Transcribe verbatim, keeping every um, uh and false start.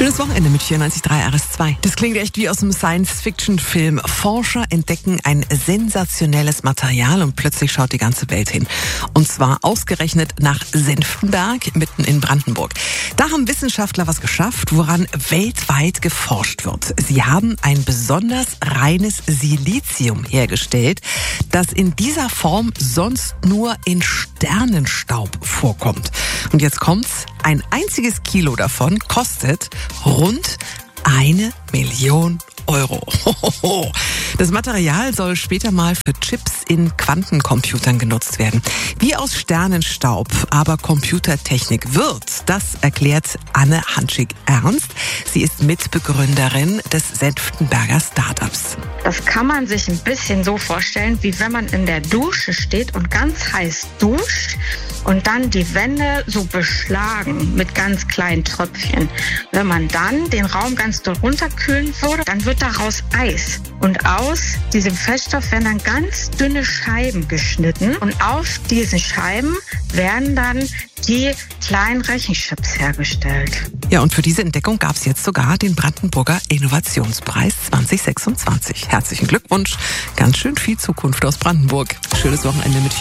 Schönes Wochenende mit vierundneunzig Komma drei R S zwei. Das klingt echt wie aus einem Science-Fiction-Film. Forscher entdecken ein sensationelles Material und plötzlich schaut die ganze Welt hin. Und zwar ausgerechnet nach Senftenberg, mitten in Brandenburg. Da haben Wissenschaftler was geschafft, woran weltweit geforscht wird. Sie haben ein besonders reines Silizium hergestellt, das in dieser Form sonst nur in Sternenstaub vorkommt. Und jetzt kommt's. Ein einziges Kilo davon kostet rund eine Million Euro. Das Material soll später mal für Chips in Quantencomputern genutzt werden. Wie aus Sternenstaub aber Computertechnik wird, das erklärt Anne Hanschig-Ernst. Sie ist Mitbegründerin des Senftenberger Startups. Das kann man sich ein bisschen so vorstellen, wie wenn man in der Dusche steht und ganz heiß duscht und dann die Wände so beschlagen mit ganz kleinen Tröpfchen. Wenn man dann den Raum ganz doll runterkühlen würde, dann wird daraus Eis. Und aus diesem Feststoff werden dann ganz dünne Scheiben geschnitten und auf diesen Scheiben werden dann die kleinen Rechenchips hergestellt. Ja, und für diese Entdeckung gab es jetzt sogar den Brandenburger Innovationspreis zwanzig sechsundzwanzig. Herzlichen Glückwunsch. Ganz schön viel Zukunft aus Brandenburg. Schönes Wochenende mit